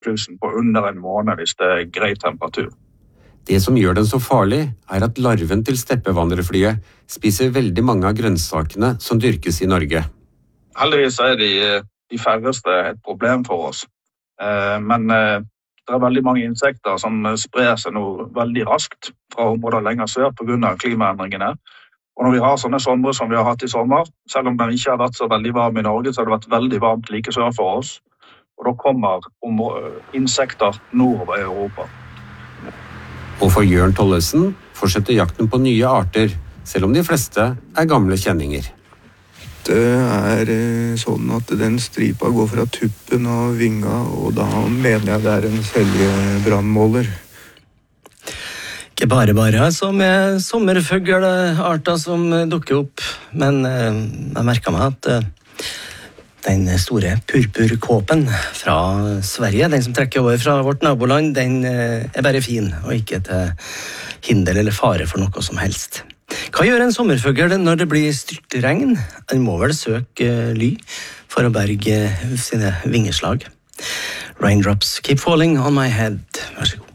pulsen på under en måned hvis det grei temperatur. Det som gjør den så farlig, at larven til steppevandrerflyet spiser veldig mange av grønnsakene som dyrkes i Norge. Heldigvis de færreste et problem for oss, men det veldig mange insekter som sprer seg nå veldig raskt fra områder lenger sør på grunn av klimaendringene. Og når vi har sånne somre som vi har hatt i sommer, selv om den ikke har vært så veldig varm i Norge, så har det vært veldig varmt like sør for oss. Og da kommer insekter nordover i Europa. Og for Jørn Tollesen fortsetter jakten på nye arter, selv om de fleste gamle kjenninger. Det sånn at den stripa går fra tuppen av vinga, og da mener jeg det en selgebrannmåler. Ikke bare altså med sommerfuglearter som dukker opp, men jeg merket meg at den store purpurkåpen fra Sverige, den som trekker over fra vårt naboland, den bare fin, og ikke til hinder eller fare for noe som helst. Hva gjør en sommerfugl når det blir styrtregn? Den må vel søke ly for å berge sine vingeslag. Raindrops keep falling on my head. Vær så god.